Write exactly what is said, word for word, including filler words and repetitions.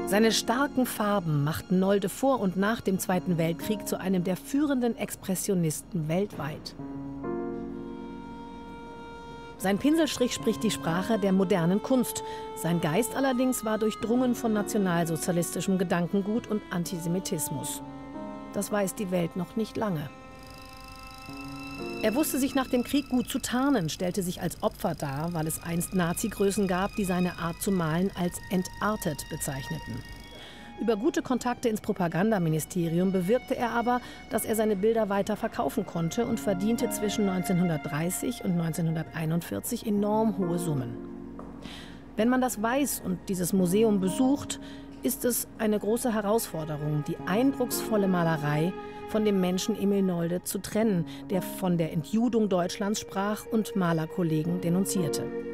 Seine starken Farben machten Nolde vor und nach dem Zweiten Weltkrieg zu einem der führenden Expressionisten weltweit. Sein Pinselstrich spricht die Sprache der modernen Kunst. Sein Geist allerdings war durchdrungen von nationalsozialistischem Gedankengut und Antisemitismus. Das weiß die Welt noch nicht lange. Er wusste sich nach dem Krieg gut zu tarnen, stellte sich als Opfer dar, weil es einst Nazi-Größen gab, die seine Art zu malen als entartet bezeichneten. Über gute Kontakte ins Propagandaministerium bewirkte er aber, dass er seine Bilder weiter verkaufen konnte und verdiente zwischen neunzehnhundertdreißig und neunzehnhunderteinundvierzig enorm hohe Summen. Wenn man das weiß und dieses Museum besucht, ist es eine große Herausforderung, die eindrucksvolle Malerei von dem Menschen Emil Nolde zu trennen, der von der Entjudung Deutschlands sprach und Malerkollegen denunzierte.